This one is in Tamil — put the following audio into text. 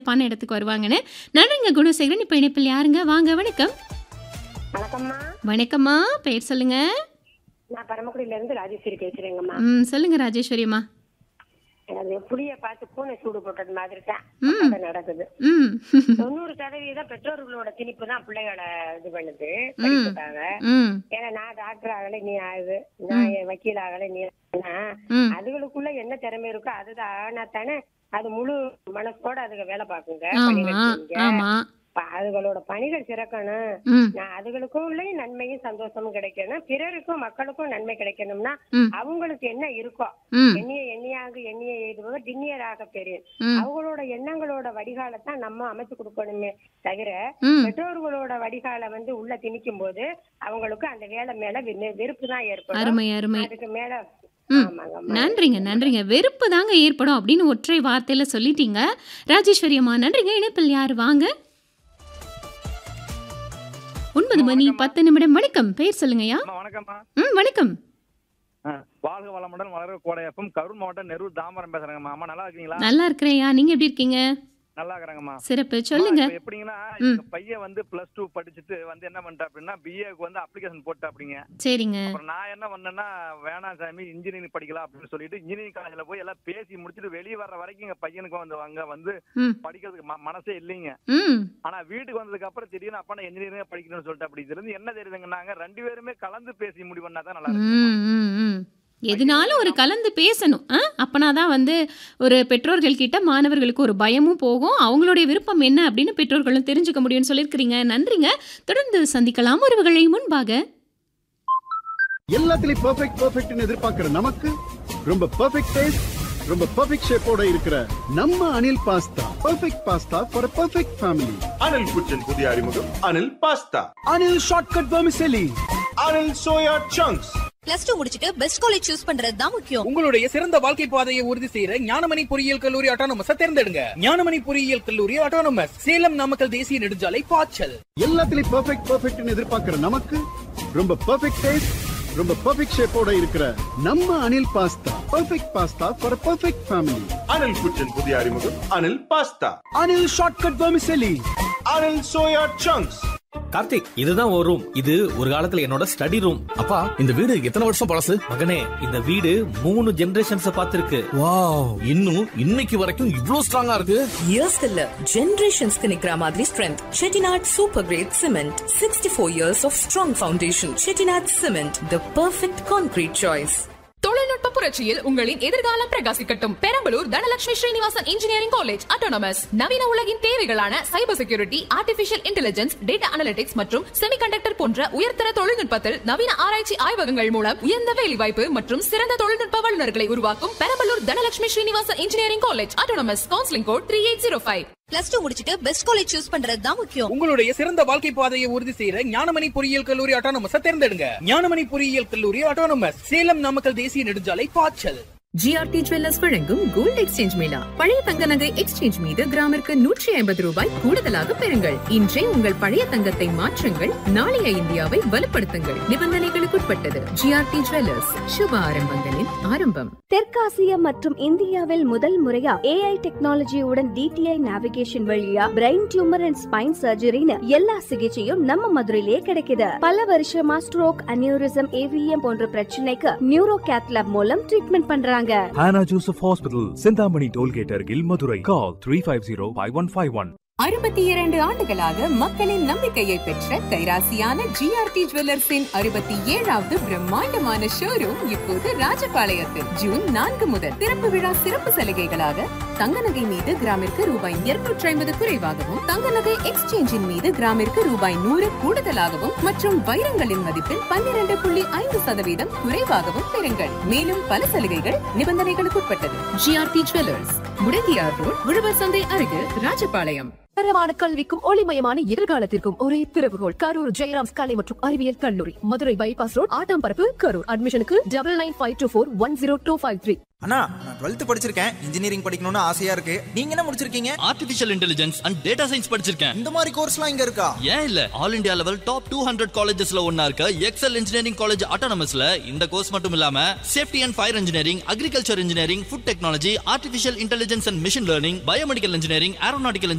பான இடத்துக்கு வருவாங்கன்னு. நன்றிங்க குணசேகரன். இப்ப இணைப்பில் யாருங்க? வாங்க. வணக்கம். வணக்கம்மா. வணக்கம்மா. பெயர் சொல்லுங்க. நான் பரமக்குடியில இருந்து ராஜேஸ்வரி பேசுறேங்கம்மா. சொல்லுங்க ராஜேஸ்வரி அம்மா. அது புளிய பார்த்து பூனை சூடு போட்டது மாதிரி தான் நடக்குது. 90% பெற்றோர்களோட திணிப்பு தான் பிள்ளைகளை இது பண்ணுது படிப்புக்காக. ஏன்னா நான் டாக்டர் ஆகல நீ ஆகுது, நான் வக்கீல் ஆகல நீ, அதுகளுக்குள்ள என்ன திறமை இருக்கோ அதுதான் ஆனா தானே அது முழு மனசோட அதுக வேலை பாக்குங்க. அதுகளோட பணிகள் சிறக்கணும், அதுகளுக்கும் நன்மையும் சந்தோஷமும் கிடைக்கணும், பிறருக்கும் மக்களுக்கும் நன்மை கிடைக்கணும்னா அவங்களுக்கு என்ன இருக்கோ எண்ணிய எழுதுபவர் திண்ணியராக பெரியன் அவங்களோட எண்ணங்களோட வடிகாலத்தான் நம்ம அமைச்சு கொடுக்கணுமே தவிர பெற்றோர்களோட வடிகால உள்ள திணிக்கும் போது அவங்களுக்கு அந்த வேலை மேல வெறுப்பு தான் ஏற்படும். அதுக்கு மேல நன்றிங்க. வெறுப்பு தாங்க ஏற்படும் அப்படின்னு ஒற்றை வார்த்தையில சொல்லிட்டீங்க ராஜேஸ்வரி அம்மா. நன்றிங்க. இணைப்பில் யாரு? வாங்க. 9 மணி 10 நிமிடம். வணக்கம். பெயர் சொல்லுங்கய்யா. வணக்கம்மா. வணக்கம். வாழ்க வளமுடன் வளர கோடையப்பம் கரூர் மாவட்டம் நெரூர் தாமரம் பேசுறேங்கம்மா. அம்மா நல்லா இருக்கீங்களா? நல்லா இருக்கிறேயா. நீங்க எப்படி இருக்கீங்க? நல்லா இருக்கிறேங்கம்மா. சிறப்பு. சொல்லுங்க. எப்படிங்கன்னா பையன் +2 படிச்சுட்டு என்ன பண்ணிட்டா அப்படின்னா பிஏக்கு அப்ளிகேஷன் போட்டா அப்படிங்க. சரிங்க. அப்புறம் நான் என்ன பண்ணேன்னா வேணாம் சாமி இன்ஜினியரிங் படிக்கலாம் அப்படின்னு சொல்லிட்டு இன்ஜினியரிங் காலேஜ்ல போய் எல்லாம் பேசி முடிச்சுட்டு வெளியே வர்ற வரைக்கும் எங்க பையனுக்கு அங்க படிக்கிறதுக்கு மனசே இல்லைங்க. ஆனா வீட்டுக்கு வந்ததுக்கு அப்புறம் திடீர்னு அப்பா நான் இன்ஜினியரிங் படிக்கணும்னு சொல்லிட்டு அப்படி இருந்து என்ன தெரியுதுங்க, நாங்க 2 பேருமே கலந்து பேசி முடிவு பண்ணாதான் நல்லா இருக்கும். எதுனாலும் ஒரு கலந்து பேசணும். அப்பனாதான் ஒரு பெற்றோர்கள் கிட்ட மாணவர்களுக்கு ஒரு பயமும் போகும், அவங்களுடைய விருப்பம் என்ன அப்படின்னு பெற்றோர்களும் தெரிஞ்சுக்க முடியும்னு சொல்லியிருக்கிறீங்க. நன்றிங்க. தொடர்ந்து சந்திக்கலாம் உறவுகளை. முன்பாக எல்லாத்துலயும் பெர்ஃபெக்ட்னு எதிர்பார்க்கிற நமக்கு ரொம்ப பெர்ஃபெக்ட் டேஸ்ட், ரொம்ப பெர்ஃபெக்ட் ஷேப்போட இருக்கிற நம்ம Anil pasta. Perfect pasta for perfect family. Anil குச்சின் புதிய அறிமுகம் Anil pasta. Anil shortcut vermicelli. Anil soya chunks. +2 முடிச்சிட்டு பெஸ்ட் காலேஜ் சூஸ் பண்றது தான் முக்கியம். உங்களுடைய சிறந்த வாழ்க்கை பாதையை உறுதி செய்யற ஞானமணி பொறியியல் கல்லூரி ஆட்டோனமஸ் தேர்ந்தெடுங்க. ஞானமணி பொறியியல் கல்லூரி ஆட்டோனமஸ், சேலம் நாமக்கல் தேசிய நெடுஞ்சாலை பாய்ச்சல். எல்லாத்துலயும் பெர்ஃபெக்ட்னு எதிர்பார்க்கிற நமக்கு ரொம்ப பெர்ஃபெக்ட் டேஸ்ட், ரொம்ப பெர்ஃபெக்ட் ஷேப்போட இருக்கிற நம்ம Anil pasta. Perfect pasta for perfect family. Anil குச்சின் புதிய அறிமுகம் Anil pasta. Anil shortcut vermicelli. Anil soya chunks. Karthik, இதுதான் ஒரு ரூம். இது ஒரு காலத்துல என்னோட ஸ்டடி ரூம். அப்பா, இந்த வீடு எத்தனை வருஷம் பழசு? மகனே, இந்த வீடு 3 ஜெனரேஷன்ஸ் பார்த்திருக்கு. வாவ், இன்னும் இன்னைக்கு வரைக்கும் இவ்ளோ ஸ்ட்ராங்கா இருக்கு. இயர்ஸ் இல்ல, ஜெனரேஷன்ஸ்க்கு நிக்கிற மாதிரி strength. Chettinad super great cement, 64 years of strong foundation. Chettinad cement, the perfect concrete choice. தொழில்நுட்ப புரட்சியில் உங்களின் எதிர்காலம் பிரகாசிக்கட்டும். Perambalur Dhanalakshmi Srinivasan engineering college autonomous நவீன உலகின் தேவைகளான cyber security, artificial intelligence, data analytics மற்றும் செமிகண்டக்டர் போன்ற உயர்தர தொழில்நுட்பத்தில் நவீன ஆராய்ச்சி ஆய்வகங்கள் மூலம் உயர்ந்த வேலைவாய்ப்பு மற்றும் சிறந்த தொழில்நுட்ப வல்லுநர்களை உருவாக்கும் Perambalur Dhanalakshmi Srinivasan engineering college autonomous. Counselling code 3805. +2 முடிச்சிட்டு பெஸ்ட் காலேஜ் சூஸ் பண்றது தான் முக்கியம். உங்களுடைய சிறந்த வாழ்க்கை பாதையை உறுதி செய்யற ஞானமணி பொறியியல் கல்லூரி ஆட்டோனமஸ் தேர்ந்தெடுங்க. ஞானமணி பொறியியல் கல்லூரி ஆட்டோனமஸ், சேலம் நாமக்கல் தேசிய நெடுஞ்சாலை பாய்ச்சல். ஜிஆர்டி ஜுவல்லர்ஸ் வழங்கும் கோல்ட் எக்ஸ்சேஞ்ச் மேளா. பழைய தங்க நகை எக்ஸ்சேஞ்ச் மீது கிராமிற்கு 150 ரூபாய் கூடுதலாக பெறுங்கள். இன்றே உங்கள் பழைய தங்கத்தை மாற்றுங்கள், நாளைய இந்தியாவை வலுப்படுத்துங்கள். நிபந்தனைகளுக்குட்பட்டது. ஜிஆர்டி ஜுவல்லர்ஸ், சுப ஆரம்பங்களின் ஆரம்பம். தெற்காசியா மற்றும் இந்தியாவில் முதல் முறையா AI டெக்னாலஜியுடன் DTI நேவிகேஷன் வழியா பிரெயின் டியூமர் அண்ட் ஸ்பைன் சர்ஜரின்னு எல்லா சிகிச்சையும் நம்ம மதுரையிலேயே கிடைக்குது. பல வருஷமா ஸ்ட்ரோக், அனியூரிசம், AVM போன்ற பிரச்சனைக்கு நியூரோ கேத் லேப் மூலம் ட்ரீட்மெண்ட் பண்றாங்க. Hannah Joseph Hospital, Sindhamani Tollgate அருகில் மதுரை. Call 350-5151. 62 ஆண்டுகளாக மக்களின் நம்பிக்கையை பெற்ற கைராசியான ஜிஆர்டி ஜுவல்லர்ஸின் 67வது பிரம்மாண்டமான ஷோரூம் இப்போது ராஜபாளையத்தில் ஜூன் 4 முதல் திறப்பு விழா சிறப்பு சலுகைகளாக தங்க நகை மீது கிராமிற்கு ரூபாய் 250 குறைவாகவும், தங்க நகை எக்ஸ்சேஞ்சின் மீது கிராமிற்கு ரூபாய் 100 கூடுதலாகவும் மற்றும் வைரங்களின் மதிப்பில் 12.5% குறைவாகவும் பெறுங்கள். மேலும் பல சலுகைகள் நிபந்தனைகளுக்குட்பட்டது. ஜிஆர்டி ஜுவல்லர்ஸ், முடங்கியார் ரோட், உழவர் சந்தை அருகில், ராஜபாளையம். தரமான கல்விக்கும் ஒளிமயமான எதிர்காலத்திற்கும் ஒரே திறவுகோல் கரூர் ஜெயராம்ஸ் கலை மற்றும் அறிவியல் கல்லூரி, மதுரை பைபாஸ் ரோட், ஆட்டாம்பரப்பு, கரூர். அட்மிஷனுக்கு 9952410253. அண்ணா, நான் 12th படிச்சிருக்கேன். இன்ஜினியரிங் படிக்கணும்னு ஆசையா இருக்கு. நீங்க என்ன முடிச்சிருக்கீங்க? Artificial intelligence and data science படிச்சிருக்கேன். இந்த மாதிரி கோர்ஸ்லாம் இங்க இருக்கா? ஏன் இல்ல, ஆல் இந்தியா லெவல் டாப் 200 காலேஜஸ்ல ஒன்னா இருக்க எக்ஸல் இன்ஜினியரிங் காலேஜ் ஆட்டோனமஸ்ல இந்த கோர்ஸ் மட்டும் இல்லாம safety and fire engineering, agriculture engineering, food technology, artificial intelligence and machine learning, biomedical engineering, aeronautical